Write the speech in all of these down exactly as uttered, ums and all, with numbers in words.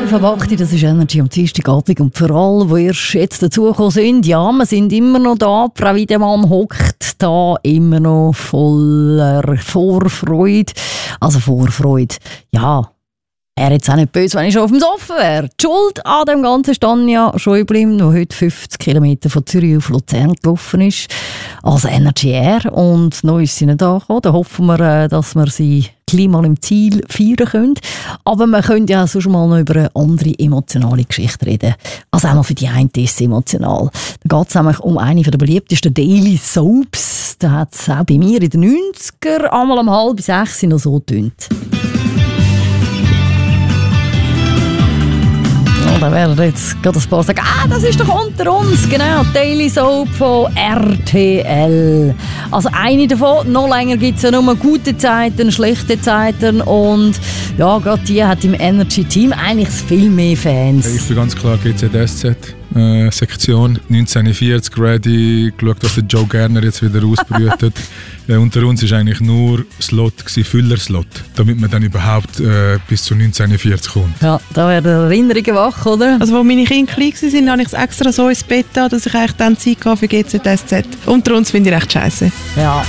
fünf ab acht, das ist Energy am Dienstagabend. Und für alle, die erst jetzt dazugekommen sind, ja, wir sind immer noch da. Frau Wiedemann hockt da immer noch voller Vorfreude. Also Vorfreude, ja. Er ist auch nicht böse, wenn ich schon auf dem Sofa wäre. Die Schuld an dem Ganzen ist Anja Schäublin, die heute fünfzig Kilometer von Zürich auf Luzern gelaufen ist. Als Energy Air. Und neu ist sie nicht angekommen. Da hoffen wir, dass wir sie gleich mal im Ziel feiern können. Aber wir können ja auch sonst mal noch über eine andere emotionale Geschichte reden. Also einmal für die eine ist es emotional. Da geht es nämlich um eine der beliebtesten Daily Soaps. Da hat es auch bei mir in den neunziger einmal um halb sechs noch so getönt. Da werden jetzt gerade ein paar sagen, ah, das ist doch unter uns, genau, Daily Soap von R T L. Also eine davon, noch länger gibt es ja nur gute Zeiten, schlechte Zeiten und ja, gerade die hat im Energy-Team eigentlich viel mehr Fans. Ich bin ganz klar G Z S Z. Äh, Sektion neunzehnhundertvierzig ready, geschaut, was der Joe Gerner jetzt wieder ausbrütet. äh, unter uns war eigentlich nur Slot, Füllerslot, damit man dann überhaupt äh, bis zu neunzehnhundertvierzig kommt. Ja, da werden Erinnerungen wach, oder? Also, als meine Kinder klein waren, habe ich es extra so ins Bett da, dass ich eigentlich dann Zeit hatte für G Z S Z. Unter uns finde ich recht scheiße. Ja,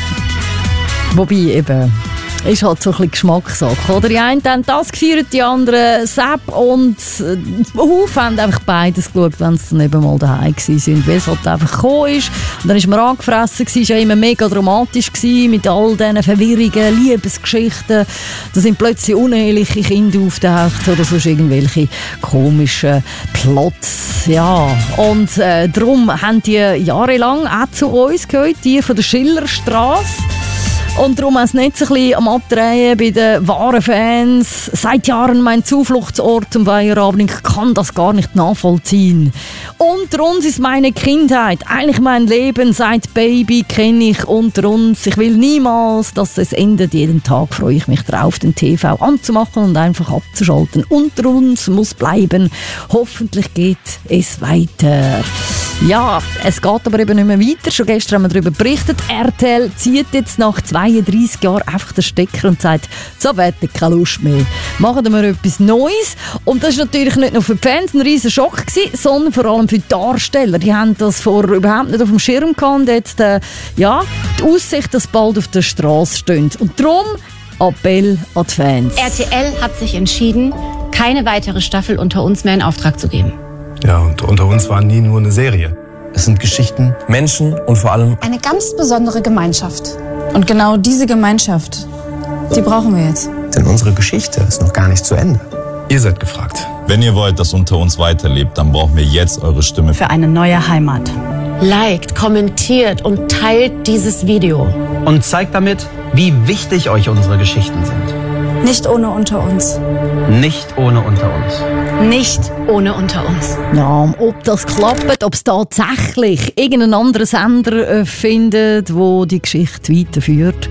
wobei eben... ist halt so ein bisschen Geschmackssache, oder? Die einen haben das gefeiert, die anderen Sepp und äh, Huf haben einfach beides geschaut, wenn sie dann eben mal daheim waren, weil es halt einfach gekommen ist. Und dann ist man angefressen, es war ja immer mega dramatisch gewesen, mit all diesen Verwirrungen, Liebesgeschichten. Da sind plötzlich uneheliche Kinder auftaucht oder sonst irgendwelche komischen Plots. Ja, und äh, darum haben die jahrelang auch zu uns gehört, die von der Schillerstraße. Und darum ist es nicht so ein bisschen am Abdrehen bei den wahren Fans. Seit Jahren mein Zufluchtsort zum Feierabend. Ich kann das gar nicht nachvollziehen. Unter uns ist meine Kindheit, eigentlich mein Leben. Seit Baby kenne ich unter uns. Ich will niemals, dass es endet. Jeden Tag freue ich mich drauf, den T V anzumachen und einfach abzuschalten. Unter uns muss bleiben. Hoffentlich geht es weiter. Ja, es geht aber eben nicht mehr weiter. Schon gestern haben wir darüber berichtet. R T L zieht jetzt nach zweiunddreissig Jahren einfach den Stecker und sagt, so wette, keine Lust mehr. Machen wir etwas Neues. Und das war natürlich nicht nur für die Fans ein riesen Schock gewesen, sondern vor allem für die Darsteller. Die haben das vorher überhaupt nicht auf dem Schirm gehabt. Und jetzt, äh, ja, die Aussicht, dass bald auf der Straße stehen. Und darum Appell an die Fans. R T L hat sich entschieden, keine weitere Staffel Unter uns mehr in Auftrag zu geben. Ja, und Unter uns war nie nur eine Serie. Es sind Geschichten, Menschen und vor allem eine ganz besondere Gemeinschaft. Und genau diese Gemeinschaft, die brauchen wir jetzt. Denn unsere Geschichte ist noch gar nicht zu Ende. Ihr seid gefragt. Wenn ihr wollt, dass Unter uns weiterlebt, dann brauchen wir jetzt eure Stimme. Für eine neue Heimat. Liked, kommentiert und teilt dieses Video. Und zeigt damit, wie wichtig euch unsere Geschichten sind. Nicht ohne Unter uns. Nicht ohne Unter uns. Nicht ohne Unter uns. Ja, ob das klappt, ob es tatsächlich irgendeinen anderen Sender äh, findet, wo die Geschichte weiterführt.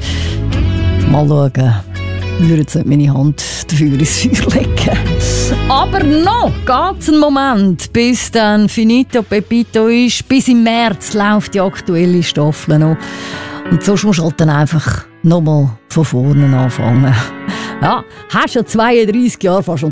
Mal schauen. Ich würde jetzt nicht meine Hand dafür ins Feuer legen. Aber noch geht es einen Moment, bis dann Finito Pepito ist. Bis im März läuft die aktuelle Staffel noch. Und sonst musst du halt dann einfach nochmal von vorne anfangen. Ja, hast ja zweiunddreissig Jahre fast